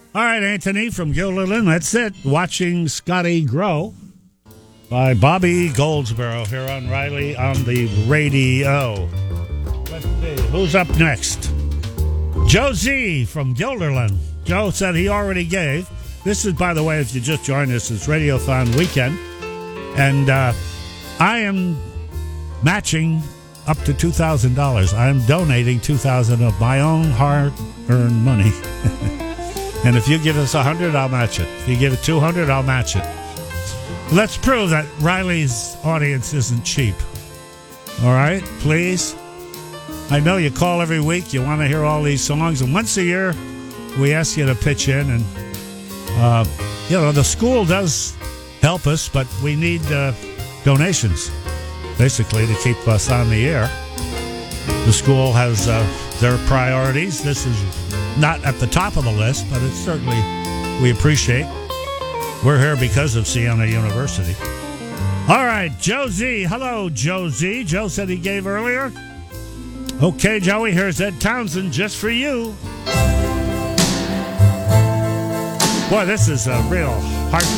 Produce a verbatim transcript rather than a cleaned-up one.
All right, Anthony from Gilderland. That's it. Watching Scotty Grow by Bobby Goldsboro here on Riley on the radio. Let's see. Who's up next? Joe Z from Gilderland. Joe said he already gave. This is, by the way, if you just joined us, it's Radiothon weekend. And uh, I am matching up to two thousand dollars. I am donating two thousand dollars of my own hard-earned money. And if you give us one hundred dollars, I'll match it. If you give it two hundred dollars, I'll match it. Let's prove that Riley's audience isn't cheap. All right? Please? I know you call every week. You want to hear all these songs. And once a year, we ask you to pitch in. And, uh, you know, the school does help us, but we need uh, donations, basically, to keep us on the air. The school has uh, their priorities. This is not at the top of the list, but it's certainly we appreciate. We're here because of Siena University. All right, Joe Z. Hello, Joe Z. Joe said he gave earlier. Okay, Joey, here's Ed Townsend just for you. Boy, this is a real heartbreak.